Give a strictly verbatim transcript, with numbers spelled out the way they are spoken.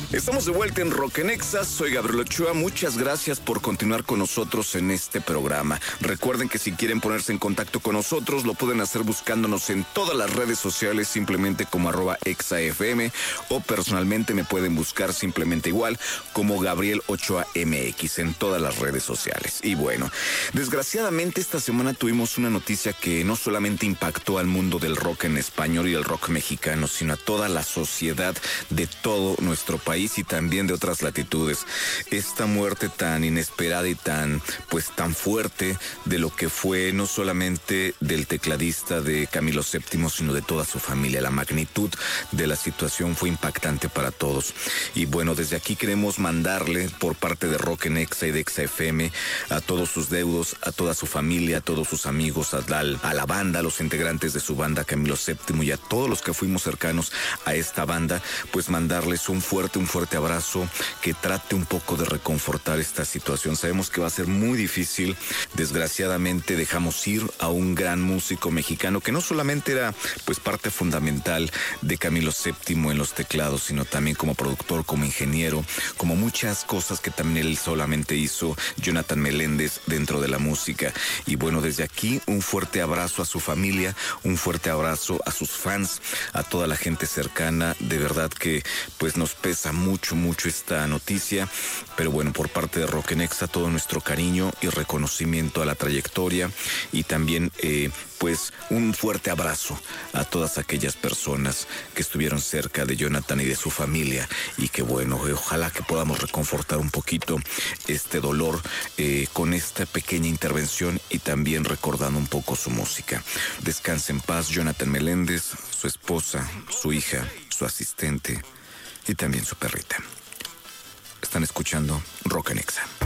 Estamos de vuelta en Rock en Exa, soy Gabriel Ochoa, muchas gracias por continuar con nosotros en este programa. Recuerden que si quieren ponerse en contacto con nosotros, lo pueden hacer buscándonos en todas las redes sociales, simplemente como arroba exafm, o personalmente me pueden buscar simplemente igual como Gabriel Ochoa M X en todas las redes sociales. Y bueno, desgraciadamente esta semana tuvimos una noticia que no solamente impactó al mundo del rock en español y el rock mexicano, sino a toda la sociedad de todo nuestro país y también de otras latitudes. Esta muerte tan inesperada y tan, pues tan fuerte de lo que fue no solamente del tecladista de Camilo séptimo, sino de toda su familia. La magnitud de la situación fue impactante para todos. Y bueno, desde aquí queremos mandarle por parte de Rock en Exa y de Exa F M a todos sus deudos, a toda su familia, a todos sus amigos, a la, a la banda, a los integrantes de su banda Camilo séptimo y a todos los que fuimos cercanos a esta banda, pues mandarles un fuerte, un fuerte abrazo que trate un poco de reconfortar esta situación. Sabemos que va a ser muy difícil. Desgraciadamente dejamos ir a un gran músico mexicano que no solamente era pues parte fundamental de Camilo séptimo en los teclados, sino también como productor, como ingeniero, como muchas cosas que también él solamente hizo, Jonathan Meléndez, dentro de la música. Y bueno, desde aquí un fuerte abrazo a su familia, un fuerte abrazo a sus fans, a toda la gente cercana. De verdad que pues nos pesa mucho, mucho esta noticia, pero bueno, por parte de Rock en Exa, todo nuestro cariño y reconocimiento a la trayectoria y también eh, pues un fuerte abrazo a todas aquellas personas que estuvieron cerca de Jonathan y de su familia, y que bueno, ojalá que podamos reconfortar un poquito este dolor eh, con esta pequeña intervención y también recordando un poco su música. Descanse en paz Jonathan Meléndez, su esposa, su hija, su asistente y también su perrita. Están escuchando Rock en Exa.